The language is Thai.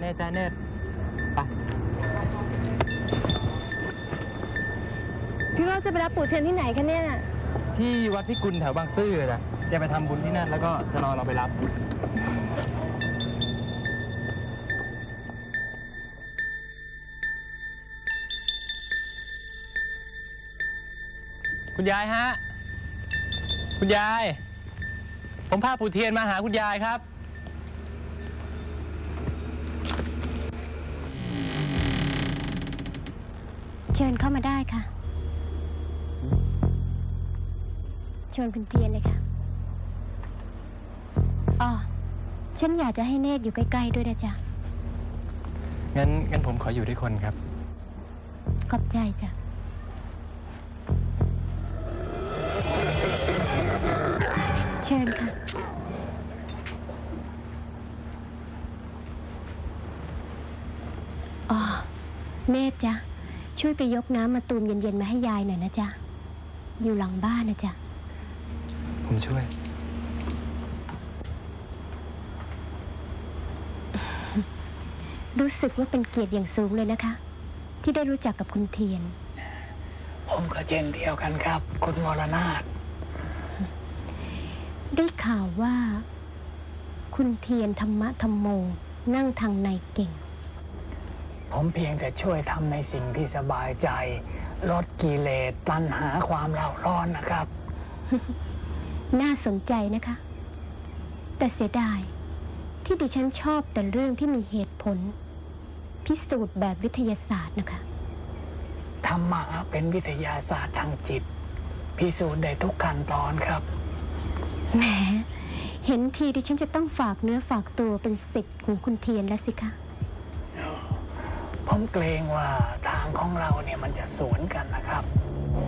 เนตจ้าเนตไปพี่ว่าจะไปรับปู่เทียนที่ไหนคะเนี่ยที่วัดพิกุลแถวบางซื่อจ้ะจะไปทำบุญที่นั่นแล้วก็จะรอเราไปรับคุณยายฮะคุณยายผมพาปู่เทียนมาหาคุณยายครับเชิญเข้ามาได้ค่ะเชิญคุณเทียนเลยค่ะอ๋อฉันอยากจะให้เนตรอยู่ใกล้ๆด้วยนะจ๊ะงั้นผมขออยู่ด้วยคนครับขอบใจจ้ะเชิญค่ะอ๋อเนตรจ๊ะช่วยไปยกน้ำมาตูมเย็นๆมาให้ยายหน่อยนะจ๊ะอยู่หลังบ้านนะจ๊ะผมช่วยรู้สึกว่าเป็นเกียรติอย่างสูงเลยนะคะที่ได้รู้จักกับคุณเทียนผมก็เช่นเดียวกันครับคุณวรนาถได้ข่าวว่าคุณเทียนธรรมะธรรมโมนั่งทางในเก่งผมเพียงแต่ช่วยทำในสิ่งที่สบายใจลดกิเลสตัณหาความเร่าร้อนนะครับน่าสนใจนะคะแต่เสียดายที่ดิฉันชอบแต่เรื่องที่มีเหตุผลพิสูจน์แบบวิทยาศาสตร์นะคะธรรมะเป็นวิทยาศาสตร์ทางจิตพิสูจน์ได้ทุกขั้นตอนครับแหมเห็นทีดิฉันจะต้องฝากเนื้อฝากตัวเป็นศิษย์ของคุณเทียนแล้วสิคะผมเกรงว่าทางของเราเนี่ยมันจะสวนกันนะครับ